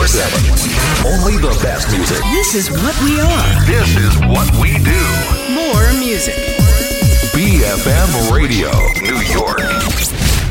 24/7. Only the best music. This is what we are. This is what we do. More music. BFM Radio.